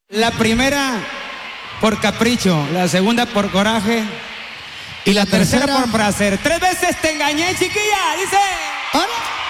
La primera por capricho, la segunda por coraje y la tercera por placer. 3 veces te engañé, chiquilla, dice. ¿Ahora?